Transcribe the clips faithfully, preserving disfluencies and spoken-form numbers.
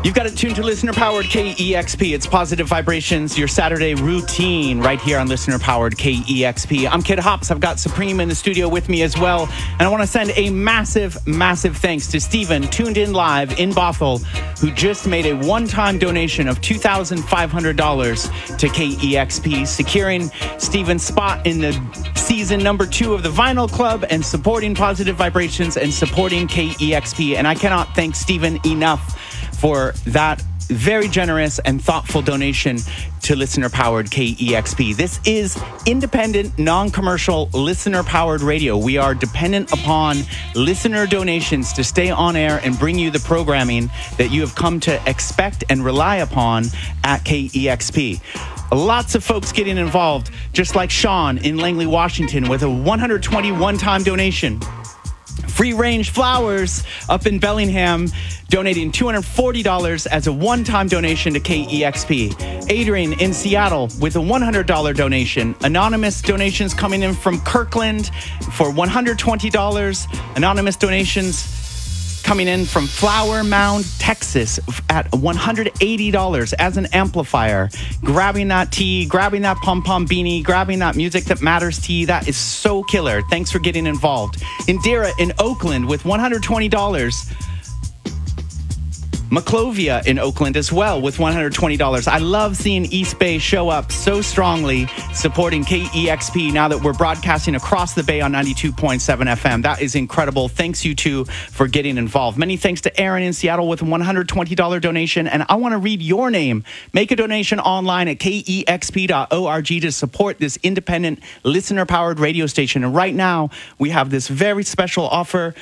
You've got it tuned to listener-powered K E X P. It's Positive Vibrations, your Saturday routine right here on listener-powered K E X P. I'm Kid Hops. I've got Supreme in the studio with me as well. And I want to send a massive, massive thanks to Steven, tuned in live in Bothell, who just made a one-time donation of two thousand five hundred dollars to K E X P, securing Steven's spot in the season number two of the Vinyl Club and supporting Positive Vibrations and supporting K E X P. And I cannot thank Steven enough for that very generous and thoughtful donation to listener-powered K E X P. This is independent, non-commercial, listener-powered radio. We are dependent upon listener donations to stay on air and bring you the programming that you have come to expect and rely upon at K E X P. Lots of folks getting involved, just like Sean in Langley, Washington, with a one hundred twenty one-time donation. Free Range Flowers up in Bellingham, donating two hundred forty dollars as a one-time donation to K E X P. Adrian in Seattle with a one hundred dollars donation. Anonymous donations coming in from Kirkland for one hundred twenty dollars. Anonymous donations coming in from Flower Mound, Texas at one hundred eighty dollars as an amplifier. Grabbing that tee, grabbing that pom-pom beanie, grabbing that Music That Matters tee. That is so killer. Thanks for getting involved. Indira in Oakland with one hundred twenty dollars. Maclovia in Oakland as well with one hundred twenty dollars. I love seeing East Bay show up so strongly supporting K E X P now that we're broadcasting across the Bay on ninety-two point seven F M. That is incredible. Thanks you two for getting involved. Many thanks to Aaron in Seattle with a one hundred twenty dollars donation. And I want to read your name. Make a donation online at K E X P dot org to support this independent listener-powered radio station. And right now we have this very special offer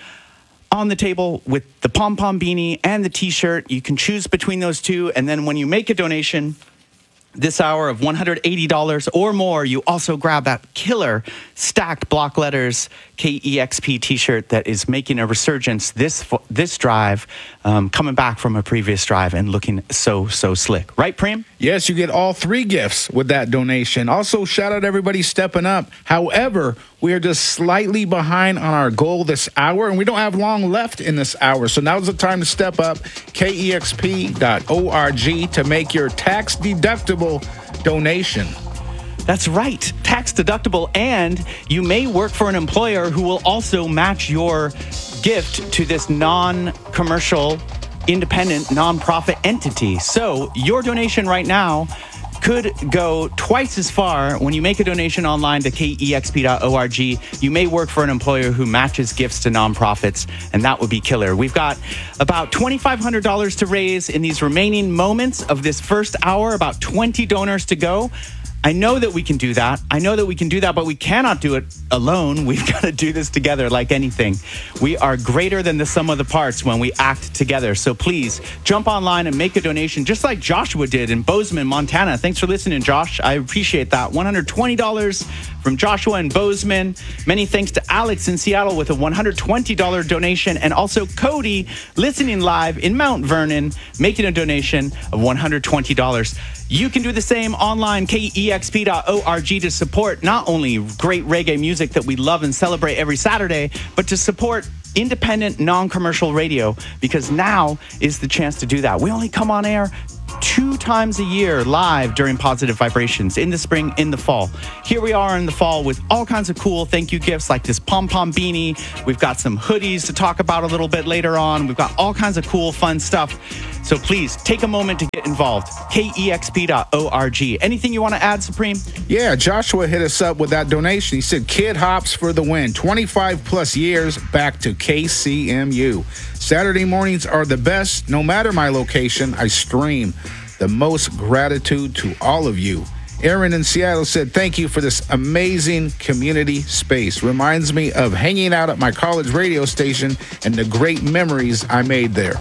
on the table with the pom-pom beanie and the t-shirt. You can choose between those two, and then when you make a donation this hour of one hundred eighty dollars or more, you also grab that killer stacked block letters K E X P t-shirt that is making a resurgence this this drive, um, coming back from a previous drive and looking so, so slick. Right, Preem? Yes, you get all three gifts with that donation. Also, shout out everybody stepping up. However, we are just slightly behind on our goal this hour, and we don't have long left in this hour. So now's the time to step up. K E X P dot org to make your tax-deductible donation. That's right, tax deductible, and you may work for an employer who will also match your gift to this non-commercial, independent, nonprofit entity. So your donation right now could go twice as far when you make a donation online to K E X P dot org. You may work for an employer who matches gifts to nonprofits, and that would be killer. We've got about two thousand five hundred dollars to raise in these remaining moments of this first hour, about twenty donors to go. I know that we can do that. I know that we can do that, but we cannot do it alone. We've got to do this together like anything. We are greater than the sum of the parts when we act together. So please jump online and make a donation, just like Joshua did in Bozeman, Montana. Thanks for listening, Josh. I appreciate that. one hundred twenty dollars from Joshua in Bozeman. Many thanks to Alex in Seattle with a one hundred twenty dollars donation, and also Cody listening live in Mount Vernon, making a donation of one hundred twenty dollars. You can do the same online, K E X P dot org, to support not only great reggae music that we love and celebrate every Saturday, but to support independent, non-commercial radio, because now is the chance to do that. We only come on air two times a year live during Positive Vibrations, in the spring, in the fall. Here we are in the fall with all kinds of cool thank you gifts like this pom-pom beanie. We've got some hoodies to talk about a little bit later on. We've got all kinds of cool, fun stuff. So please take a moment to get involved. K E X P dot org. Anything you want to add, Supreme? Yeah, Joshua hit us up with that donation. He said, Kid Hops for the win. twenty-five plus years back to K C M U. Saturday mornings are the best. No matter my location, I stream. The most gratitude to all of you. Aaron in Seattle said, thank you for this amazing community space. Reminds me of hanging out at my college radio station and the great memories I made there.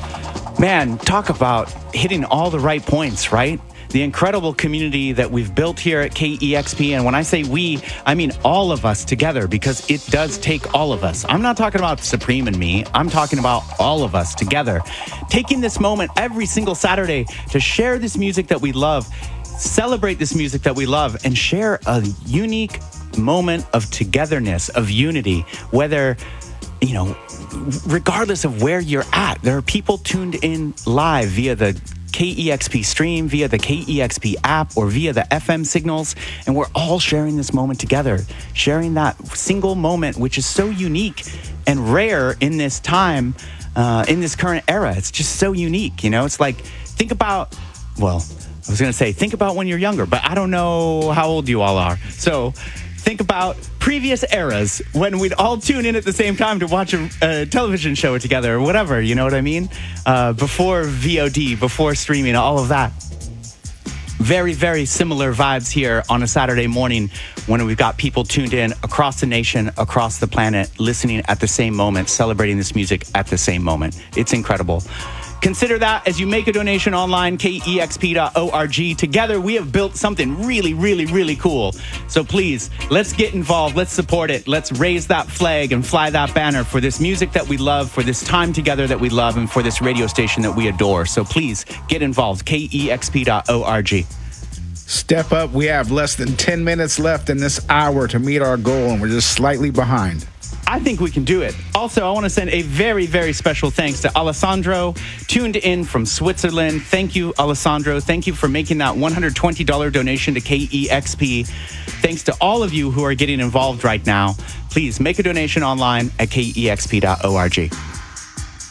Man, talk about hitting all the right points, right? The incredible community that we've built here at K E X P. And when I say we, I mean all of us together, because it does take all of us. I'm not talking about Supreme and me. I'm talking about all of us together. Taking this moment every single Saturday to share this music that we love, celebrate this music that we love, and share a unique moment of togetherness, of unity, whether you know, regardless of where you're at, there are people tuned in live via the K E X P stream, via the K E X P app, or via the F M signals, and we're all sharing this moment together, sharing that single moment, which is so unique and rare in this time, uh, in this current era. It's just so unique, you know? It's like, think about, well, I was going to say, think about when you're younger, but I don't know how old you all are. So think about previous eras when we'd all tune in at the same time to watch a, a television show together or whatever, you know what I mean? Uh, before V O D, before streaming, all of that. Very, very similar vibes here on a Saturday morning when we've got people tuned in across the nation, across the planet, listening at the same moment, celebrating this music at the same moment. It's incredible. Consider that as you make a donation online, K E X P dot org. Together, we have built something really, really, really cool. So please, let's get involved. Let's support it. Let's raise that flag and fly that banner for this music that we love, for this time together that we love, and for this radio station that we adore. So please, get involved. K E X P dot org. Step up. We have less than ten minutes left in this hour to meet our goal, and we're just slightly behind. I think we can do it. Also, I want to send a very, very special thanks to Alessandro, tuned in from Switzerland. Thank you, Alessandro. Thank you for making that one hundred twenty dollars donation to K E X P. Thanks to all of you who are getting involved right now. Please make a donation online at K E X P dot org.